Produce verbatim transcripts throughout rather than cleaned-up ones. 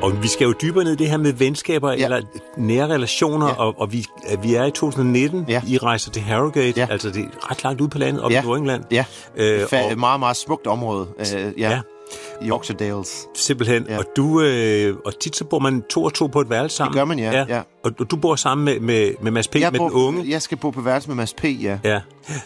Og vi skal jo dybere ned i det her med venskaber ja. eller nære relationer, ja. og, og vi, vi er i to tusind nitten, ja. I rejser til Harrogate, ja. altså det er ret langt ude på landet, op ja. i Nordengland. Ja, øh, Fa- og, meget, meget smukt område. Øh, ja. ja. Yorkshire Dales. Simpelthen. Ja. Og du øh, og tit så bor man to og to på et værelse sammen. Det gør man, ja. ja. ja. Og, og du bor sammen med, med, med Mads P., jeg med bor, den unge? Jeg skal bo på værelse med Mads P., ja. Ja.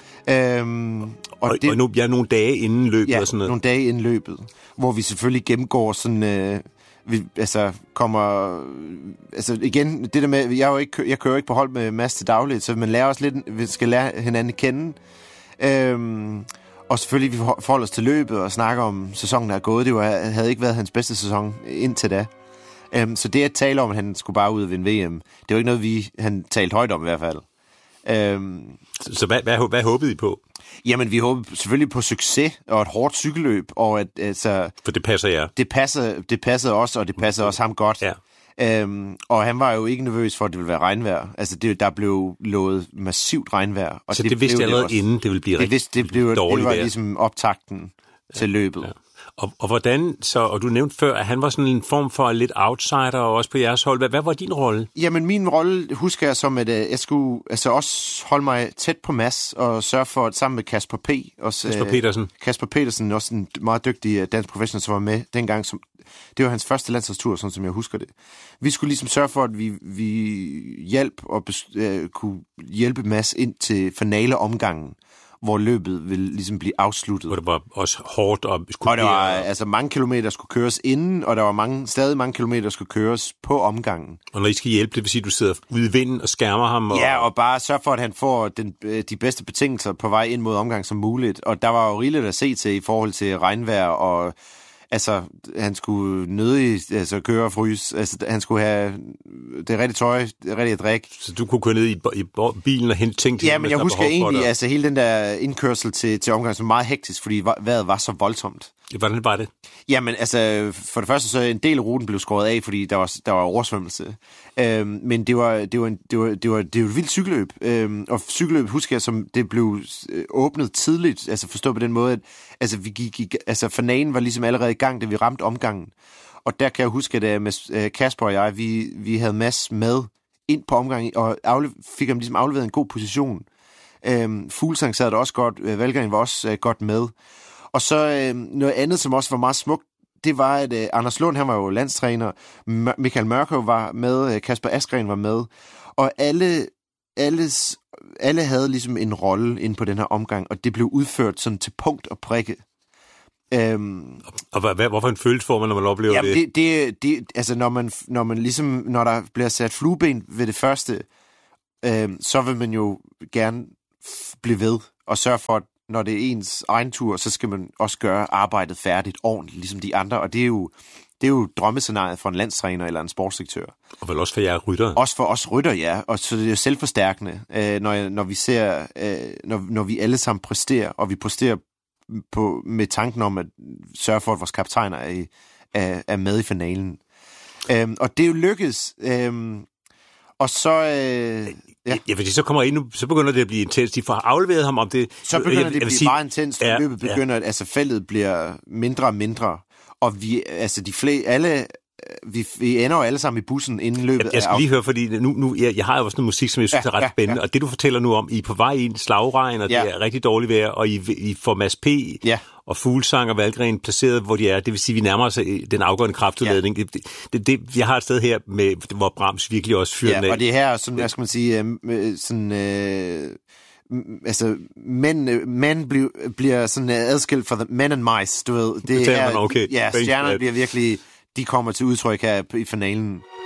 Øhm, og, og, det, og nu ja, nogle dage inden løbet ja, og sådan noget. nogle dage inden løbet, hvor vi selvfølgelig gennemgår sådan... Øh, vi, altså, kommer... Altså, igen, det der med... Jeg, er jo ikke, jeg kører jo ikke på hold med Mads til dagligt, så man lærer også lidt... Vi skal lære hinanden at kende. Øhm, og selvfølgelig, vi forholder os til løbet og snakker om sæsonen, der er gået. Det jo, havde ikke været hans bedste sæson indtil da. Øhm, så det at tale om, at han skulle bare ud og vinde V M, det var ikke noget, vi han talte højt om i hvert fald. Øhm, så så hvad, hvad, hvad håbede I på? Jamen, vi håbede selvfølgelig på succes og et hårdt cykelløb. Og at, altså, For det passer jer? Det passer, det passede os, og det passede også ham godt. Ja. Øhm, og han var jo ikke nervøs for, at det ville være regnvejr. Altså, det, der blev lovet massivt regnvejr. Og så det, det vidste jeg allerede inden, det ville blive det rigtig vidste, det blev, dårligt det var vejr. ligesom optakten ja. til løbet. Ja. Og, og hvordan så, og du nævnte før, at han var sådan en form for lidt outsider, og også på jeres hold. Hvad, hvad var din rolle? Jamen, min rolle husker jeg som, at jeg skulle altså også holde mig tæt på Mads, og sørge for, at sammen med Kasper P. Også, Kasper Petersen. Kasper Petersen, også en meget dygtig dansk professional, som var med dengang. Som, det var hans første landsholdstur, sådan som jeg husker det. Vi skulle ligesom sørge for, at vi, vi hjalp og bes- uh, kunne hjælpe Mads ind til finaleomgangen, hvor løbet ville ligesom blive afsluttet. Og det var også hårdt og skulle... Og der var altså mange kilometer skulle køres inden, og der var mange, stadig mange kilometer skulle køres på omgangen. Og når I skal hjælpe, det vil sige, at du sidder ude i vinden og skærmer ham? Og... Ja, og bare sørge for, at han får den, de bedste betingelser på vej ind mod omgang som muligt. Og der var jo rigeligt at se til i forhold til regnvejr og... Altså, han skulle nødig altså, køre og fryse. Altså, han skulle have det rigtige tøj, det rigtige drik. Så du kunne køre ned i, i bilen og hente ting til ja, ham, men jeg husker egentlig, altså hele den der indkørsel til, til omgang, som var meget hektisk, fordi vejret var så voldsomt. Hvordan var det? Jamen, altså, for det første, så en del af ruten blev skåret af, fordi der var, der var oversvømmelse. Øhm, men det var, det var, en, det var, det var, det var et vildt cykelløb. Øhm, og cykelløb, husker jeg, som det blev åbnet tidligt, altså forstå på den måde, at altså, vi gik, altså, finalen var ligesom allerede i gang, da vi ramte omgangen. Og der kan jeg huske, at med Kasper og jeg, vi, vi havde Mads med ind på omgangen, og afle- fik ham ligesom afleveret en god position. Øhm, Fuglsang sad der også godt, Valgren var også øh, godt med. Og så øh, noget andet, som også var meget smukt, det var, at øh, Anders Lund, han var jo landstræner, M- Michael Mørkøv var med, øh, Kasper Askren var med, og alle, alles, alle havde ligesom en rolle inde på den her omgang, og det blev udført sådan til punkt og prikke. Øhm, og hvad, hvorfor en følelse får man, når man oplever jamen det? det? det, det altså, når man, når man ligesom, når der bliver sat flueben ved det første, øh, så vil man jo gerne f- blive ved og sørge for, at når det er ens egen tur, så skal man også gøre arbejdet færdigt ordentligt, ligesom de andre. Og det er jo, det er jo drømmescenariet for en landstræner eller en sportsdirektør. Og vel også for jer rytter. Også for os rytter, ja. Og så det er jo selvforstærkende, øh, når, når vi ser, øh, når, når vi alle sammen præsterer, og vi præsterer på, med tanken om at sørge for, at vores kaptajner er, er, er med i finalen. Øh, og det er jo lykkedes. Øh, og så... Øh, Ja. ja, fordi så kommer ind nu, så begynder det at blive intens. De får afleveret ham om det. Så begynder jeg, det at blive sige, meget intens. Ja, løbet begynder, ja. altså feltet bliver mindre og mindre. Og vi, altså de flere, alle, vi, vi ender jo alle sammen i bussen inden løbet. Jeg, jeg skal lige høre, fordi nu, nu jeg, jeg har jo også noget musik, som jeg synes ja, er ret ja, spændende. Ja. Og det du fortæller nu om, I er på vej i en slagregn, og ja. det er rigtig dårligt vejr, og I, I får Mads P. Ja. og Fuglsang og Valgren placeret, hvor de er. Det vil sige, at vi nærmer os den afgørende kraftudladning. Ja. Det, det, det, jeg har et sted her, med, hvor Brahms virkelig også fyrer den af. Ja, og det her, sådan, hvad skal man sige, øh, sådan... Øh, altså, mænd, mænd bliver, bliver sådan adskilt fra men and mice, du ved. Det det her, man, okay. Ja, stjernerne bliver virkelig... De kommer til udtryk her i finalen.